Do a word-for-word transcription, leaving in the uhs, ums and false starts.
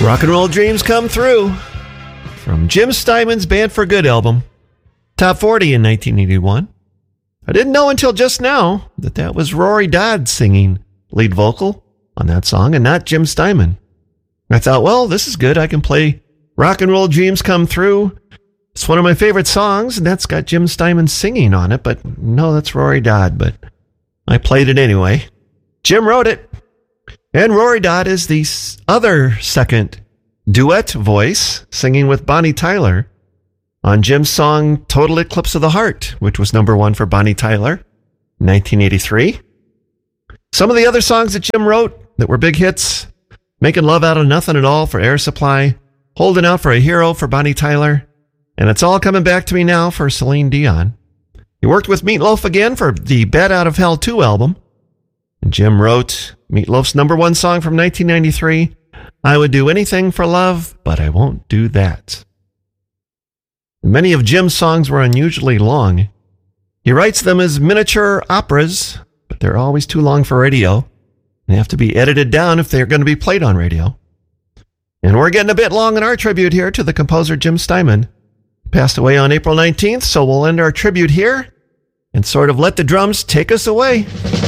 Rock and Roll Dreams Come Through from Jim Steinman's Band for Good album. Top forty in nineteen eighty-one. I didn't know until just now that that was Rory Dodd singing lead vocal on that song and not Jim Steinman. I thought, well, this is good. I can play Rock and Roll Dreams Come Through. It's one of my favorite songs, and that's got Jim Steinman singing on it, but no, that's Rory Dodd, but I played it anyway. Jim wrote it, and Rory Dodd is the other second duet voice singing with Bonnie Tyler on Jim's song Total Eclipse of the Heart, which was number one for Bonnie Tyler in nineteen eighty-three. Some of the other songs that Jim wrote that were big hits: Making Love Out of Nothing at All for Air Supply, Holding Out for a Hero for Bonnie Tyler, and It's All Coming Back to Me Now for Celine Dion. He worked with Meat Loaf again for the Bat Out of Hell two album. And Jim wrote Meat Loaf's number one song from nineteen ninety-three, I Would Do Anything for Love, But I Won't Do That. Many of Jim's songs were unusually long. He writes them as miniature operas, but they're always too long for radio. They have to be edited down if they're going to be played on radio. And we're getting a bit long in our tribute here to the composer Jim Steinman. He passed away on April nineteenth, so we'll end our tribute here and sort of let the drums take us away.